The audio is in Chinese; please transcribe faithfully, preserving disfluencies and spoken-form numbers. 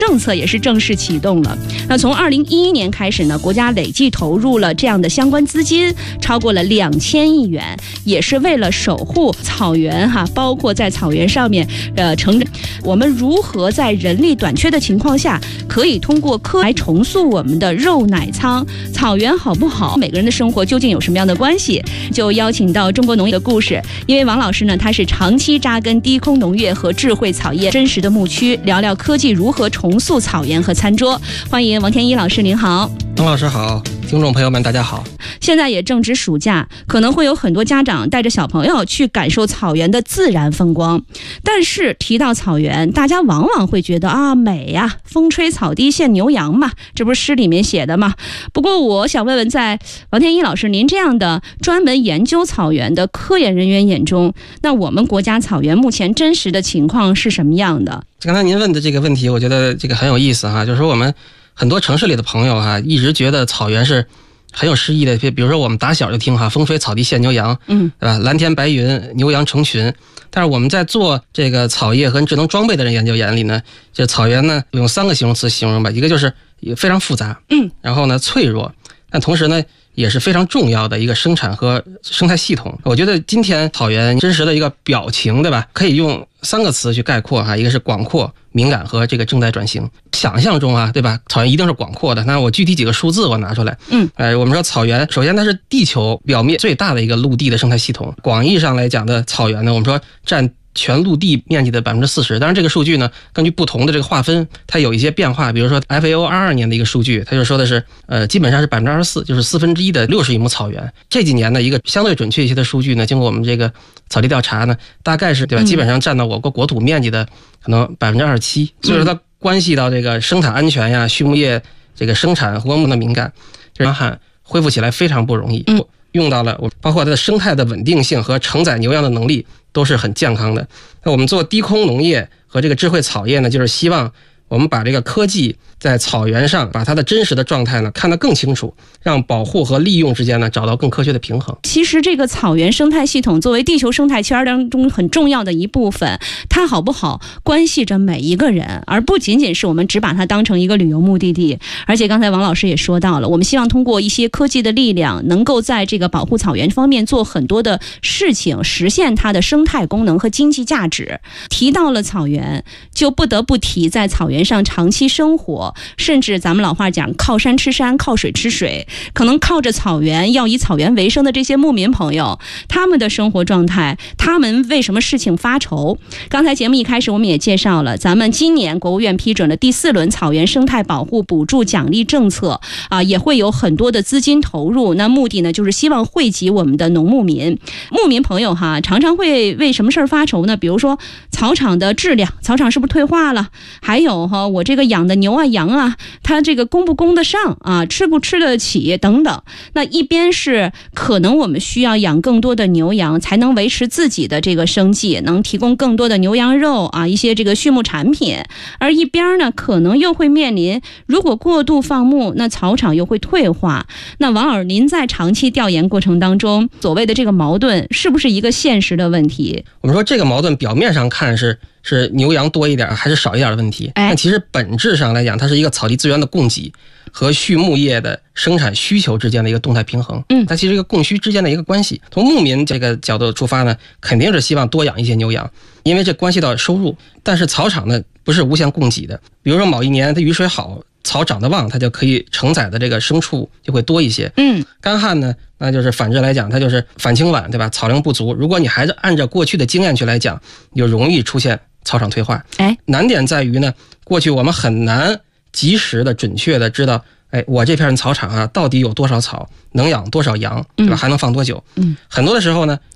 政策也是正式启动了。那从二零一一年开始呢，国家累计投入了这样的相关资金超过了两千亿元，也是为了守护草原哈，包括在草原上面呃成长。我们如何在人力短缺的情况下，可以通过科来重塑我们的肉奶仓？草原好不好？每个人的生活究竟有什么样的关系？就邀请到中国农业的故事，因为王老师呢，他是长期扎根低空农业和智慧草业真实的牧区，聊聊科技如何重塑草原和餐桌。欢迎王天一老师，您好。 王老师好，听众朋友们大家好。 现在也正值暑假，可能会有很多家长带着小朋友去感受草原的自然风光。但是提到草原，大家往往会觉得啊美呀，风吹草低见牛羊嘛，这不是诗里面写的吗？不过我想问问，在王天一老师您这样的专门研究草原的科研人员眼中，那我们国家草原目前真实的情况是什么样的？ 刚才您问的这个问题，我觉得这个很有意思哈，就是说我们很多城市里的朋友哈，一直觉得草原是很有诗意的，比如说我们打小就听哈，风吹草低见牛羊，嗯，对吧？蓝天白云，牛羊成群。但是我们在做这个草业和智能装备的人研究眼里呢，这草原呢用三个形容词形容吧，一个就是非常复杂，嗯，然后呢脆弱，但同时呢也是非常重要的一个生产和生态系统。我觉得今天草原真实的一个表情，对吧？可以用三个词去概括哈，一个是广阔、敏感和这个正在转型。想象中啊，对吧？草原一定是广阔的。那我具体几个数字我拿出来，嗯，呃，我们说草原，首先它是地球表面最大的一个陆地的生态系统。广义上来讲的草原呢，我们说占全陆地面积的百分之四十。当然，这个数据呢，根据不同的这个划分，它有一些变化。比如说 F A O 二二年的一个数据，它就说的是，呃，基本上是百分之二十四，就是四分之一的六十亿亩草原。这几年的一个相对准确一些的数据呢，经过我们这个草地调查呢，大概是对吧？基本上占到我国国土面积的可能百分之二十七。所以说它关系到这个生产安全呀、畜牧业这个生产和的敏感，这干旱恢复起来非常不容易。嗯。用到了，包括它的生态的稳定性和承载牛羊的能力都是很健康的。那我们做低空农业和这个智慧草业呢，就是希望我们把这个科技在草原上把它的真实的状态呢看得更清楚，让保护和利用之间呢找到更科学的平衡。 其实这个草原生态系统作为地球生态圈当中很重要的一部分，它好不好关系着每一个人，而不仅仅是我们只把它当成一个旅游目的地。而且刚才王老师也说到了，我们希望通过一些科技的力量，能够在这个保护草原方面做很多的事情，实现它的生态功能和经济价值。提到了草原，就不得不提在草原上长期生活，甚至咱们老话讲靠山吃山，靠水吃水，可能靠着草原要以草原为生的这些牧民朋友，他们的生活状态，他们为什么事情发愁？刚才节目一开始我们也介绍了，咱们今年国务院批准了第四轮草原生态保护补助奖励政策啊，也会有很多的资金投入。那目的呢，就是希望惠及我们的农牧民牧民朋友哈，常常会为什么事儿发愁呢？比如说草场的质量，草场是不是退化了？还有哈，我这个养的牛啊羊啊，它这个供不供得上啊，吃不吃得起等等。那一边是可能我们需要养更多的牛羊，才能维持自己的这个生计，能提供更多的牛羊肉啊，一些这个畜牧产品。而一边呢，可能又会面临，如果过度放牧，那草场又会退化。那王老师，您在长期调研过程当中，所谓的这个矛盾，是不是一个现实的问题？ 我们说这个矛盾表面上看是是牛羊多一点还是少一点的问题，但其实本质上来讲，它是一个草地资源的供给和畜牧业的生产需求之间的一个动态平衡。嗯，它其实一个供需之间的一个关系。从牧民这个角度出发呢，肯定是希望多养一些牛羊，因为这关系到收入。但是草场呢，不是无限供给的。比如说某一年它雨水好，草长得旺，它就可以承载的这个牲畜就会多一些。嗯，干旱呢，那就是反之来讲，它就是反清晚，对吧？草量不足，如果你还是按照过去的经验去来讲，就容易出现草场退化。哎，难点在于呢，过去我们很难及时的准确的知道，哎，我这片草场啊，到底有多少草，能养多少羊，对吧？还能放多久？嗯，很多的时候呢，